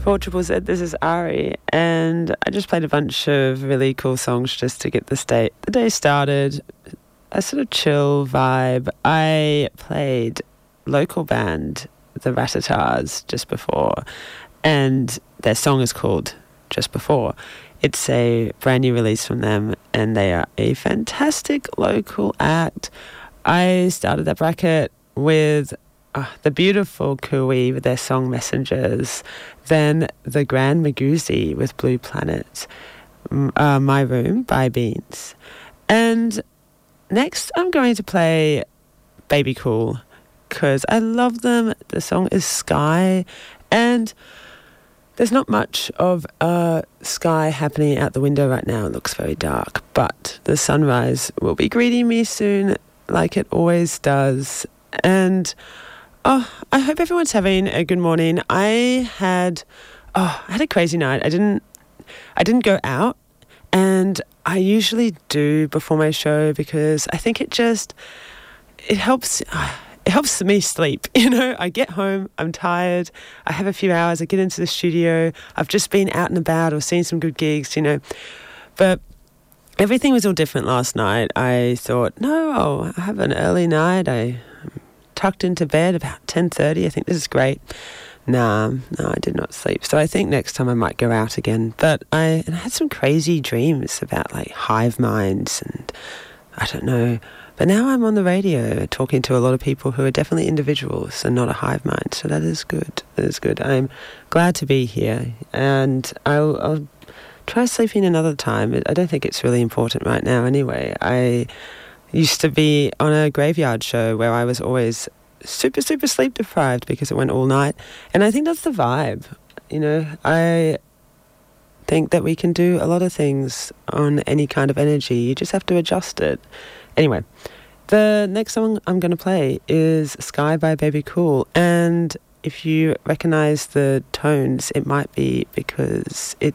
4 Z. This is Ari, and I just played a bunch of really cool songs just to get the day started. A sort of chill vibe. I played local band, the Ratatars, just before, and their song is called Just Before. It's a brand new release from them, and they are a fantastic local act. I started that bracket with the beautiful Kui with their song Messengers, then the Grand Maguzi with Blue Planet, My Room by Beans. And next I'm going to play Baby Cool, because I love them. The song is Sky, and there's not much of sky happening out the window right now. It looks very dark, but the sunrise will be greeting me soon, like it always does. And I hope everyone's having a good morning. I had a crazy night. I didn't go out, and I usually do before my show because I think it helps. It helps me sleep. I get home, I'm tired, I have a few hours, I get into the studio, I've just been out and about or seen some good gigs, But everything was all different last night. I thought, no, I'll have an early night. I tucked into bed about 10:30. I think this is great. No, I did not sleep. So I think next time I might go out again. But I had some crazy dreams about like hive minds and I don't know. But now I'm on the radio talking to a lot of people who are definitely individuals and not a hive mind. So that is good. That is good. I'm glad to be here. And I'll try sleeping another time. I don't think it's really important right now anyway. I used to be on a graveyard show where I was always super, super sleep deprived because it went all night. And I think that's the vibe. I think that we can do a lot of things on any kind of energy. You just have to adjust it. Anyway, the next song I'm going to play is Sky by Baby Cool. And if you recognise the tones, it might be because it